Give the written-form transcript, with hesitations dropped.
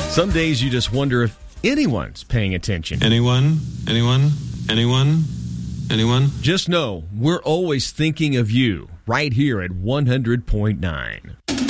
Some days you just wonder if anyone's paying attention. Anyone? Just know we're always thinking of you right here at 100.9.